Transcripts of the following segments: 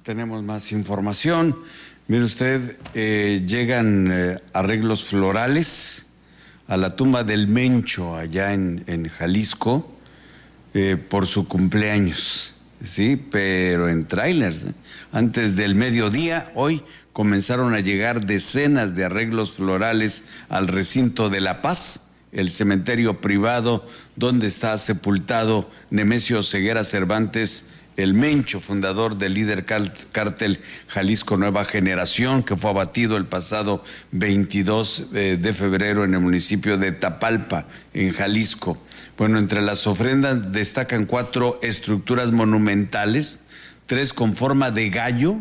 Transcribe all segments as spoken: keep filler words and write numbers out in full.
tenemos más información. Mire usted, eh, llegan eh, arreglos florales a la tumba del Mencho allá en, en Jalisco eh, por su cumpleaños, sí, pero en trailers. ¿eh? Antes del mediodía, hoy comenzaron a llegar decenas de arreglos florales al recinto de La Paz, el cementerio privado donde está sepultado Nemesio Ceguera Cervantes, el Mencho, fundador del líder cártel Jalisco Nueva Generación, que fue abatido el pasado veintidós de febrero en el municipio de Tapalpa, en Jalisco. Bueno, entre las ofrendas destacan cuatro estructuras monumentales, tres con forma de gallo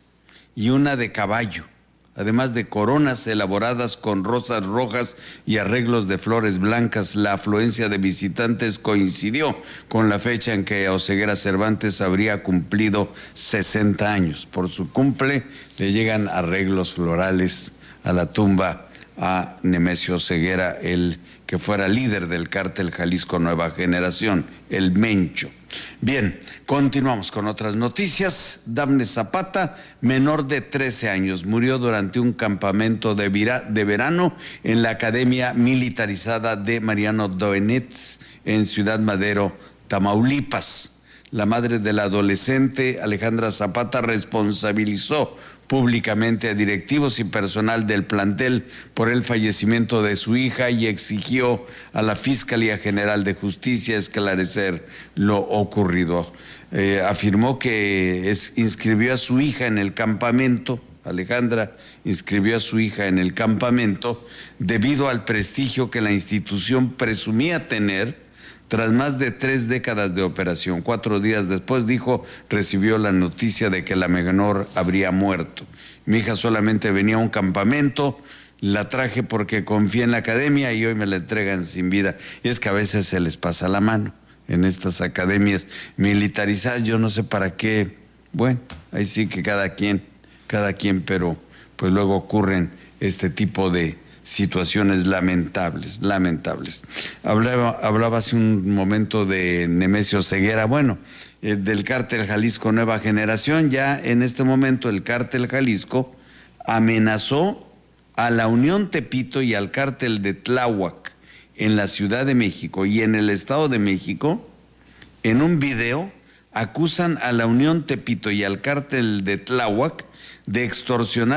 y una de caballo, además de coronas elaboradas con rosas rojas y arreglos de flores blancas. La afluencia de visitantes coincidió con la fecha en que Oceguera Cervantes habría cumplido sesenta años. Por su cumple le llegan arreglos florales a la tumba a Nemesio Ceguera, el que fuera líder del cártel Jalisco Nueva Generación, el Mencho. Bien, continuamos con otras noticias. Dafne Zapata, menor de trece años, murió durante un campamento de, vira, de verano en la Academia Militarizada de Mariano Doenetz en Ciudad Madero, Tamaulipas. La madre del adolescente, Alejandra Zapata, responsabilizó públicamente a directivos y personal del plantel por el fallecimiento de su hija y exigió a la Fiscalía General de Justicia esclarecer lo ocurrido. Eh, afirmó que es, inscribió a su hija en el campamento, Alejandra inscribió a su hija en el campamento debido al prestigio que la institución presumía tener tras más de tres décadas de operación. Cuatro días después, dijo, recibió la noticia de que la menor habría muerto. Mi hija solamente venía a un campamento, la traje porque confié en la academia y hoy me la entregan sin vida. Y es que a veces se les pasa la mano en estas academias militarizadas. Yo no sé para qué. Bueno, ahí sí que cada quien, cada quien, pero pues luego ocurren este tipo de situaciones lamentables, lamentables. Hablaba, hablaba hace un momento de Nemesio Ceguera, bueno, eh, del cártel Jalisco Nueva Generación. Ya en este momento el cártel Jalisco amenazó a la Unión Tepito y al cártel de Tláhuac en la Ciudad de México y en el Estado de México. En un video acusan a la Unión Tepito y al cártel de Tláhuac de extorsionar